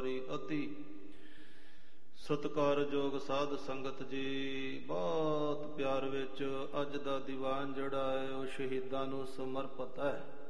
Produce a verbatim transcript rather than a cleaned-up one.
ਵਾਰੀ ਅਤੀ ਸਤਿਕਾਰਯੋਗ ਸਾਧ ਸੰਗਤ ਜੀ, ਬਹੁਤ ਪਿਆਰ ਵਿੱਚ ਅੱਜ ਦਾ ਦੀਵਾਨ ਜਿਹੜਾ ਹੈ ਉਹ ਸ਼ਹੀਦਾਂ ਨੂੰ ਸਮਰਪਿਤ ਹੈ।